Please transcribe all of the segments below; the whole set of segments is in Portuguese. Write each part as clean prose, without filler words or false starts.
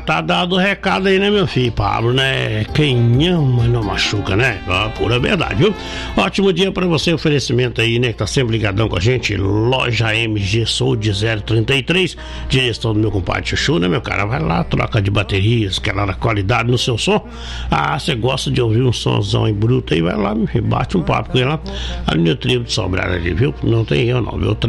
tá dado o recado aí, né, meu filho Pablo, né? Quem ama não machuca, né? Pura verdade, viu? Ótimo dia pra você, oferecimento aí, né? Que tá sempre ligadão com a gente. Loja MG Sold 033, direção do meu compadre Chuchu, né, meu cara? Vai lá, troca de baterias, aquela qualidade no seu som. Ah, você gosta de ouvir um somzão em bruto aí? Vai lá, meu filho, bate um papo com ele lá. Ali no tribo de Sobrar ali, viu? Não tem eu não, viu?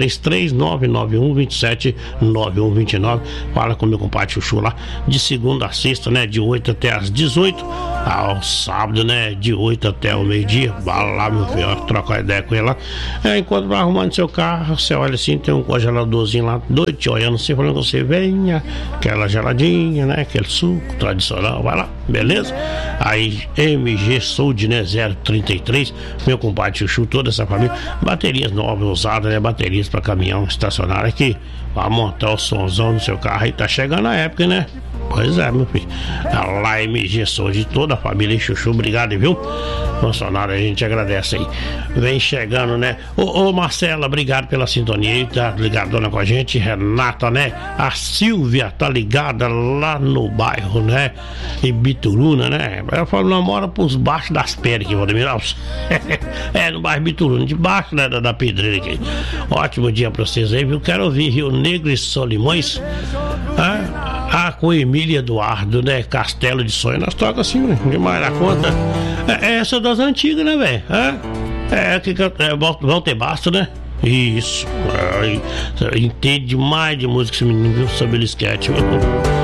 33991279129. Fala com meu compadre Chuchu lá, de segunda a sexta, né? De 8 até as 18. Ao sábado, né? De 8 até o meio-dia. Vai lá, meu filho, troca ideia com ele lá. Enquanto vai arrumando seu carro, você olha assim, tem um congeladorzinho lá, doido te olhando assim, falando que você venha, aquela geladinha, né? Aquele suco tradicional, vai lá, beleza? Aí, MG Sold, né? 033, meu compadre Chuchu, toda essa família. Baterias novas, usadas, né? Baterias para caminhão estacionário aqui. Vai montar o somzão no seu carro aí, tá chegando a época, né? Pois é, meu filho. A lá MG Sold, toda a família Chuchu, obrigado, viu? Funcionário, a gente agradece aí. Vem chegando, né? Ô Marcela, obrigado pela sintonia aí, tá ligadona com a gente. Renata, né? A Silvia tá ligada lá no bairro, né? Em Bituruna, né? Ela falou, não, mora pros baixos das pedras aqui, Valdemir Alves. No bairro Bituruna, debaixo, né, da pedreira aqui. Ótimo dia pra vocês aí, viu? Quero ouvir Rio Negro e Solimões. Com Emília Eduardo, né? Castelo de Sonho, nós tocamos assim, demais na conta. Essa das antigas, né, velho? Vão ter basto, né? Isso. Entende demais de música esse menino, viu? Sobre ele esquete, viu?